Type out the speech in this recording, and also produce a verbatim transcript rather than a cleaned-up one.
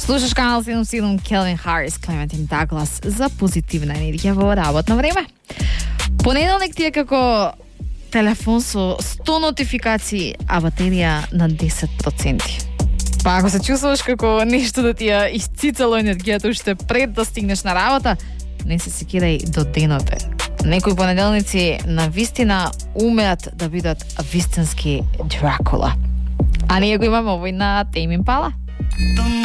Слушаш канал седум седум, Келвин Харис, Клементин Даглас за позитивна енергија во работно време. Понеделник ти е како телефон со сто нотификации, а батерија на десет проценти. Па ако се чувствуваш како нешто да ти ја исцицало енергијата уште пред да стигнеш на работа, не се секирај до деноте. Некои понеделници на вистина умеат да бидат вистински Дракула. А ние го имаме овој на Тейм Импала.